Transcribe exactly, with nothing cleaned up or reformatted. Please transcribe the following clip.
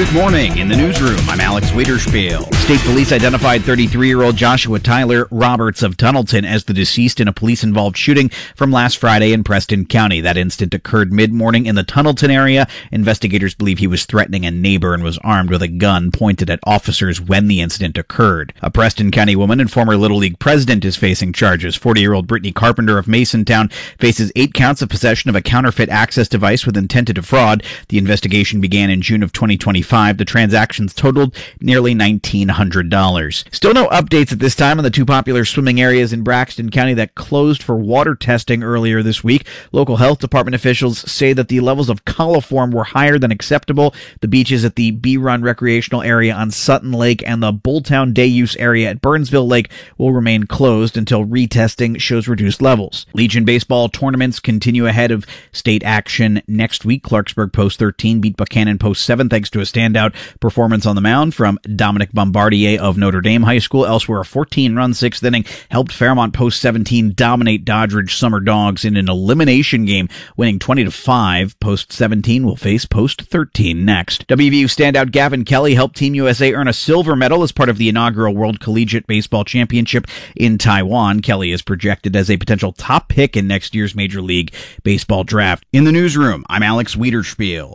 Good morning. In the newsroom, I'm Alex Wiederspiel. State police identified thirty-three-year-old Joshua Tyler Roberts of Tunnelton as the deceased in a police-involved shooting from last Friday in Preston County. That incident occurred mid-morning in the Tunnelton area. Investigators believe he was threatening a neighbor and was armed with a gun pointed at officers when the incident occurred. A Preston County woman and former Little League president is facing charges. forty-year-old Brittany Carpenter of Masontown faces eight counts of possession of a counterfeit access device with intent to defraud. The investigation began in June of twenty twenty-five. The transactions totaled nearly nineteen hundred dollars. Still no updates at this time on the two popular swimming areas in Braxton County that closed for water testing earlier this week. Local health department officials say that the levels of coliform were higher than acceptable. The beaches at the Bee Run recreational area on Sutton Lake and the Bulltown day use area at Burnsville Lake will remain closed until retesting shows reduced levels. Legion baseball tournaments continue ahead of state action next week. Clarksburg Post thirteen beat Buchanan Post seven thanks to a standout performance on the mound from Dominic Bombardier of Notre Dame High School. Elsewhere, a fourteen-run sixth inning helped Fairmont Post seventeen dominate Doddridge Summer Dogs in an elimination game, winning twenty to five. Post seventeen will face Post thirteen next. W V U standout Gavin Kelly helped Team U S A earn a silver medal as part of the inaugural World Collegiate Baseball Championship in Taiwan. Kelly is projected as a potential top pick in next year's Major League Baseball draft. In the newsroom, I'm Alex Wiederspiel.